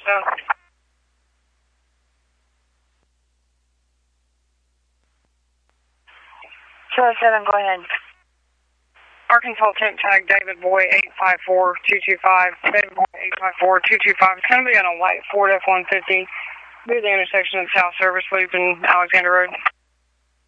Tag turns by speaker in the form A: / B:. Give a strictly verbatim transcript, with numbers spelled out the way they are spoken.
A: Delta.
B: two oh seven, go ahead.
A: Arkansas Tank Tag David Boy eight five four two two five. David Boy eight five four two two five. It's going to be on a white Ford F one fifty. Be at the intersection of South Service Loop and Alexander Road.